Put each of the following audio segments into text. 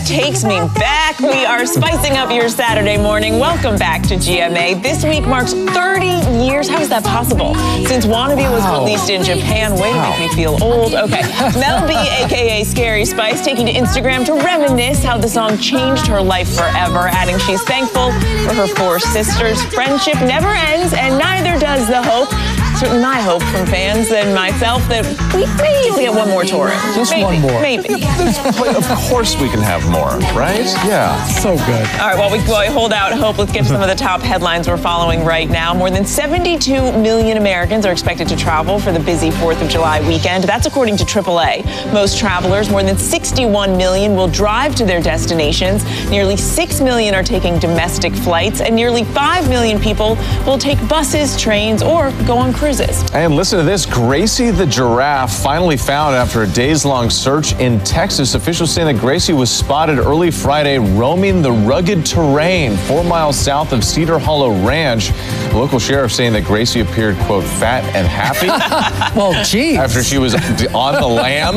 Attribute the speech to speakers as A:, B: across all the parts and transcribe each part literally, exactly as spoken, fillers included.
A: That takes me back. We are spicing up your Saturday morning. Welcome back to G M A. This week marks thirty years. How is that possible? Since Wannabe was
B: wow.
A: released in Japan. Way to
B: wow.
A: make me feel old. Okay. Mel B, a k a. Scary Spice, taking to Instagram to reminisce how the song changed her life forever, adding she's thankful for her four sisters. Friendship never ends, and neither does the hope. Certainly my hope from fans and myself that we maybe get one more tour in.
B: Just
A: maybe,
B: one more.
A: Maybe.
C: Of course we can have more, right? Yeah.
B: So good.
A: All right, while we, while we hold out hope, let's get to some of the top headlines we're following right now. More than seventy-two million Americans are expected to travel for the busy fourth of July weekend. That's according to triple A. Most travelers, more than sixty-one million, will drive to their destinations. Nearly six million are taking domestic flights, and nearly five million people will take buses, trains, or go on cruises.
C: And listen to this. Gracie the giraffe finally found after a days-long search in Texas. Officials say that Gracie was spotted early Friday roaming the rugged terrain four miles south of Cedar Hollow Ranch. The local sheriff saying that Gracie appeared, quote, fat and happy.
B: Well, geez.
C: After she was on the lam.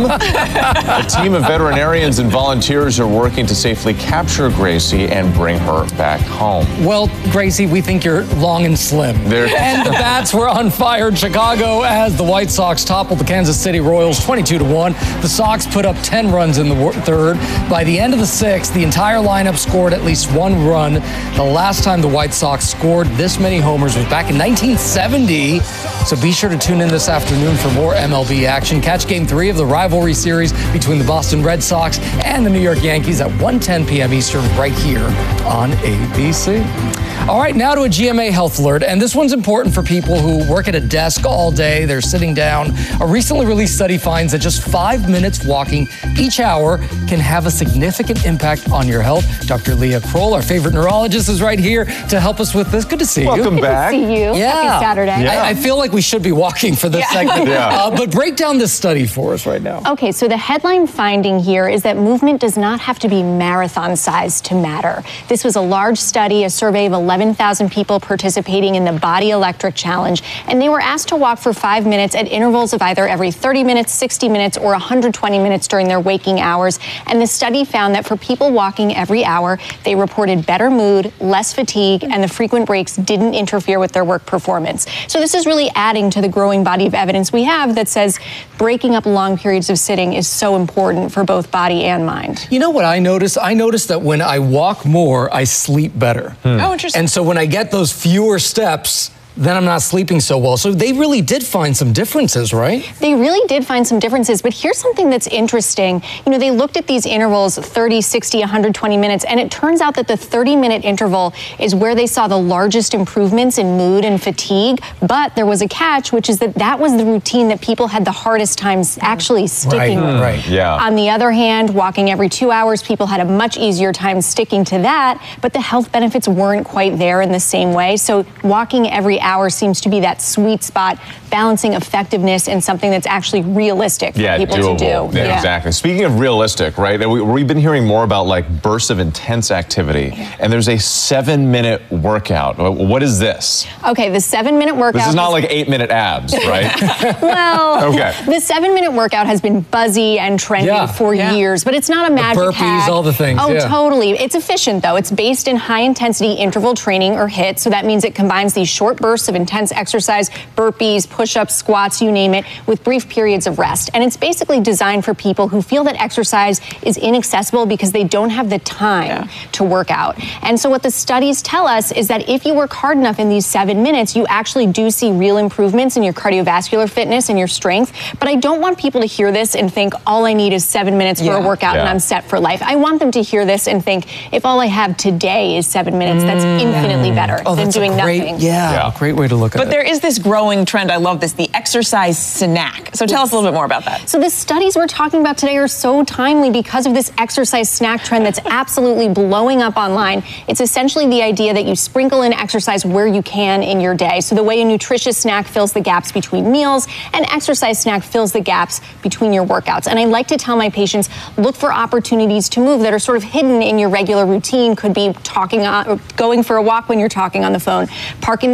C: A team of veterinarians and volunteers are working to safely capture Gracie and bring her back home.
B: Well, Gracie, we think you're long and slim.
C: There-
B: And the bats were on fire in Chicago as the White Sox toppled the Kansas City Royals twenty-two to one. The Sox put up ten runs in the third. By the end of the sixth, the entire lineup scored at least one run. The last time the White Sox scored this many homers was back in nineteen seventy. So be sure to tune in this afternoon for more M L B action. Catch game three of the rivalry series between the Boston Red Sox and the New York Yankees at one ten p.m. Eastern right here on A B C. All right, now to a G M A health alert, and this one's important for people who work at a desk all day. They're sitting down. A recently released study finds that just five minutes walking each hour can have a significant impact on your health. Doctor Leah Kroll, our favorite neurologist, is right here to help us with this. Good to see you.
C: Welcome
D: Good
C: back.
D: to see you.
B: Yeah.
D: Happy Saturday.
C: Yeah.
B: I, I feel like we should be walking for this
D: Yeah.
B: segment.
C: Yeah.
B: Uh, but break down this study for us right now.
D: Okay, so the headline finding here is that movement does not have to be marathon sized to matter. This was a large study, a survey of eleven thousand people participating in the Body Electric Challenge, and they were asked to walk for five minutes at intervals of either every thirty minutes, sixty minutes, or one hundred twenty minutes during their waking hours. And the study found that for people walking every hour, they reported better mood, less fatigue, and the frequent breaks didn't interfere with their work performance. So this is really adding to the growing body of evidence we have that says breaking up long periods of sitting is so important for both body and mind.
B: You know what I notice? I notice that when I walk more, I sleep better.
C: Hmm.
A: Oh, interesting.
B: And so when I get those fewer steps, then I'm not sleeping so well. So they really did find some differences, right?
D: They really did find some differences, but here's something that's interesting. You know, they looked at these intervals, thirty, sixty, one hundred twenty minutes, and it turns out that the thirty minute interval is where they saw the largest improvements in mood and fatigue, but there was a catch, which is that that was the routine that people had the hardest times actually sticking
B: Right,
D: with.
B: right.
C: Yeah.
D: On the other hand, walking every two hours, people had a much easier time sticking to that, but the health benefits weren't quite there in the same way. So walking every hour seems to be that sweet spot, balancing effectiveness and something that's actually realistic for
C: Yeah,
D: people
C: doable.
D: to do.
C: Yeah, exactly. Speaking of realistic, right? We, we've been hearing more about like bursts of intense activity, and there's a seven-minute workout. What is this?
D: Okay, the seven-minute workout.
C: This is not like eight-minute abs, right?
D: Well,
C: Okay.
D: the seven-minute workout has been buzzy and trendy
B: Yeah.
D: for
A: Yeah.
D: years, but it's not a magic
B: burpees,
D: hack.
B: all the things,
D: Oh,
B: yeah.
D: totally. It's efficient, though. It's based in high-intensity interval training, or HIIT, so that means it combines these short bursts of intense exercise, burpees, push-ups, squats, you name it, with brief periods of rest. And it's basically designed for people who feel that exercise is inaccessible because they don't have the time
A: Yeah.
D: to work out. And so what the studies tell us is that if you work hard enough in these seven minutes, you actually do see real improvements in your cardiovascular fitness and your strength. But I don't want people to hear this and think all I need is seven minutes for
A: Yeah.
D: a workout and
C: Yeah.
D: I'm set for life. I want them to hear this and think, if all I have today is seven minutes, that's infinitely better
B: Oh,
D: than
B: that's
D: doing
B: a great,
D: nothing.
B: Yeah,
C: Yeah.
B: a great way to look at
A: But
B: it.
A: there is this growing trend, I love this, the exercise snack. So tell us a little bit more about that.
D: So the studies we're talking about today are so timely because of this exercise snack trend that's absolutely blowing up online. It's essentially the idea that you sprinkle in exercise where you can in your day. So the way a nutritious snack fills the gaps between meals, an exercise snack fills the gaps between your workouts. And I like to tell my patients, look for opportunities to move that are sort of hidden in your regular routine. Could be talking on, or going for a walk when you're talking on the phone, parking the car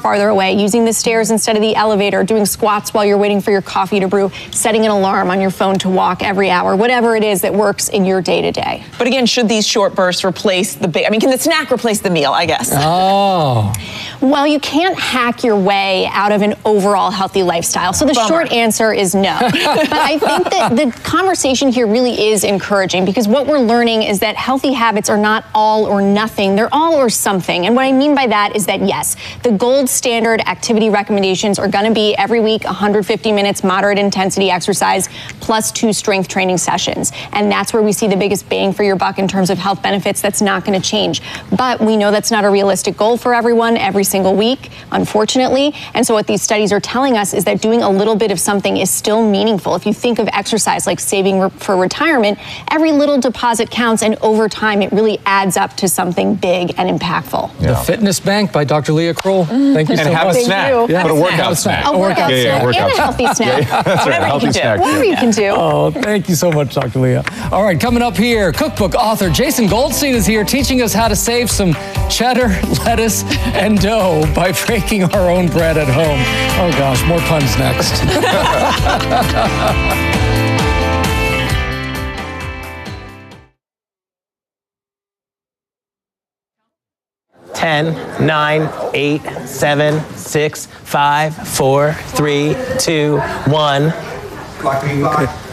D: farther away, using the stairs instead of the elevator, doing squats while you're waiting for your coffee to brew, setting an alarm on your phone to walk every hour, whatever it is that works in your day-to-day.
A: But again, should these short bursts replace the big, I mean, can the snack replace the meal, I guess?
B: Oh.
D: Well, you can't hack your way out of an overall healthy lifestyle. So the
A: Bummer.
D: short answer is no. But I think that the conversation here really is encouraging, because what we're learning is that healthy habits are not all or nothing. They're all or something. And what I mean by that is that, yes, the gold standard activity recommendations are going to be every week one hundred fifty minutes moderate intensity exercise plus two strength training sessions. And that's where we see the biggest bang for your buck in terms of health benefits. That's not going to change. But we know that's not a realistic goal for everyone every single week, unfortunately. And so what these studies are telling us is that doing a little bit of something is still meaningful. If you think of exercise like saving re- for retirement, every little deposit counts, and over time it really adds up to something big and impactful.
B: Yeah. The Fitness Bank by Doctor Leah Kroll. Thank you
C: and
B: so
C: have
B: much.
C: A snack.
D: You.
C: Yeah.
D: Have
C: Put a
D: a
C: workout snack.
D: A workout
C: yeah, yeah,
D: snack
C: workout
D: and a healthy snack.
C: Yeah, yeah. That's right. Healthy snack.
D: Whatever you can do.
B: Oh, thank you so much, Doctor Leah. All right, coming up here, cookbook author Jason Goldstein is here teaching us how to save some cheddar, lettuce, and dough by baking our own bread at home. Oh gosh, more puns next.
E: ten, nine, eight, seven, six, five, four, three, two, one.